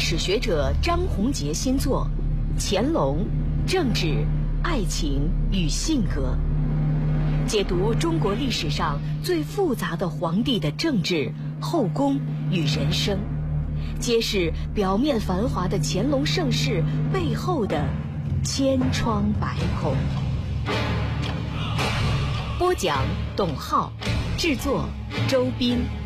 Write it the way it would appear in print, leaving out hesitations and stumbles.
史学者张宏杰新作《乾隆：政治、爱情与性格》，解读中国历史上最复杂的皇帝的政治、后宫与人生，揭示表面繁华的乾隆盛世背后的千疮百孔。播讲：董浩，制作：周斌。